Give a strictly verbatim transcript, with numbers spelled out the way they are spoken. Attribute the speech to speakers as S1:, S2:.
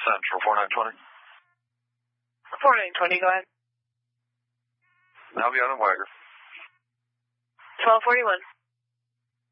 S1: Central, four nine twenty.
S2: four nine twenty, go ahead.
S1: Albion and Wagger.
S2: twelve forty-one.